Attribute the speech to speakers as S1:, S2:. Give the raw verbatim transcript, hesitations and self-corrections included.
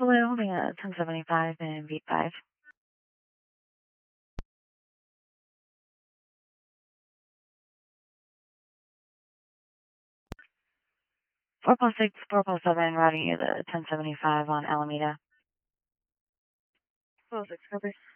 S1: Hello, holding a ten seventy-five in V five. four plus six, four plus seven, routing you the ten seventy-five on Alameda.
S2: four oh six, copy.